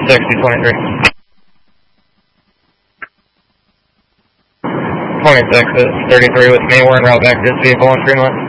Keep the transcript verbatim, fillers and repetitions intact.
sixty twenty-three. twenty-six is thirty-three with me. We're en route back to this vehicle on Greenland.